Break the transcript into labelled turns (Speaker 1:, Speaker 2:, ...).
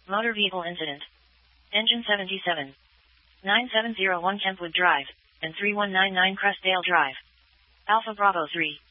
Speaker 1: Motor vehicle incident. Engine 77. 9701 Kempwood Drive, and 3199 Crestdale Drive. Alpha Bravo 3.